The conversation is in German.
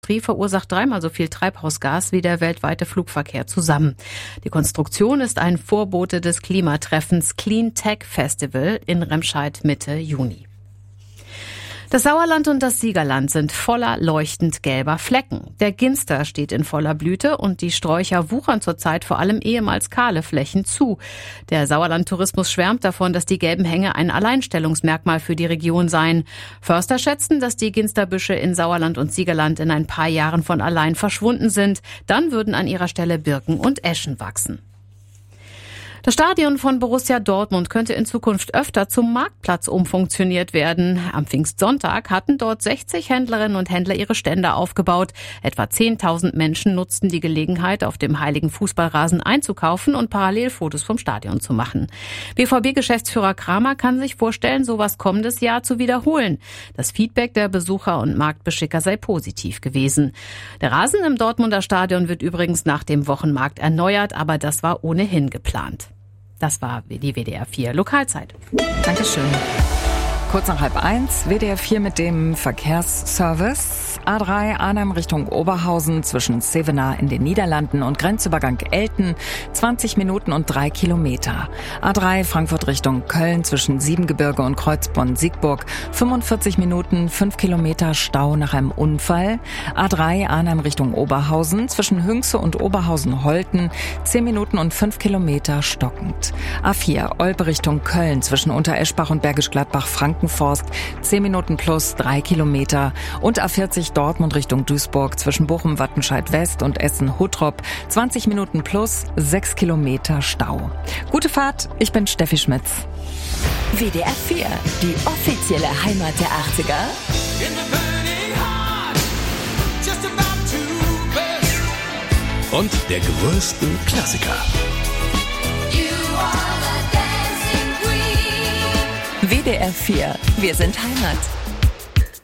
verursacht 3-mal so viel Treibhausgas wie der weltweite Flugverkehr zusammen. Die Konstruktion ist ein Vorbote des Klimatreffens Clean Tech Festival in Remscheid Mitte Juni. Das Sauerland und das Siegerland sind voller leuchtend gelber Flecken. Der Ginster steht in voller Blüte und die Sträucher wuchern zurzeit vor allem ehemals kahle Flächen zu. Der Sauerland-Tourismus schwärmt davon, dass die gelben Hänge ein Alleinstellungsmerkmal für die Region seien. Förster schätzen, dass die Ginsterbüsche in Sauerland und Siegerland in ein paar Jahren von allein verschwunden sind. Dann würden an ihrer Stelle Birken und Eschen wachsen. Das Stadion von Borussia Dortmund könnte in Zukunft öfter zum Marktplatz umfunktioniert werden. Am Pfingstsonntag hatten dort 60 Händlerinnen und Händler ihre Stände aufgebaut. Etwa 10.000 Menschen nutzten die Gelegenheit, auf dem heiligen Fußballrasen einzukaufen und parallel Fotos vom Stadion zu machen. BVB-Geschäftsführer Kramer kann sich vorstellen, sowas kommendes Jahr zu wiederholen. Das Feedback der Besucher und Marktbeschicker sei positiv gewesen. Der Rasen im Dortmunder Stadion wird übrigens nach dem Wochenmarkt erneuert, aber das war ohnehin geplant. Das war die WDR 4 Lokalzeit. Dankeschön. Kurz nach 12:30, WDR 4 mit dem Verkehrsservice. A3 Arnhem Richtung Oberhausen zwischen Zevenaar in den Niederlanden und Grenzübergang Elten 20 Minuten und 3 Kilometer. A3 Frankfurt Richtung Köln zwischen Siebengebirge und Kreuzbonn-Siegburg 45 Minuten, 5 Kilometer Stau nach einem Unfall. A3 Arnhem Richtung Oberhausen zwischen Hünxe und Oberhausen-Holten 10 Minuten und 5 Kilometer stockend. A4 Olpe Richtung Köln zwischen Untereschbach und Bergisch Gladbach-Frankenforst 10 Minuten plus 3 Kilometer und A40 Dortmund Richtung Duisburg zwischen Bochum, Wattenscheid West und Essen-Huttrop 20 Minuten plus 6 Kilometer Stau. Gute Fahrt, ich bin Steffi Schmitz. WDR 4, die offizielle Heimat der 80er. Und der größten Klassiker. WDR 4, wir sind Heimat.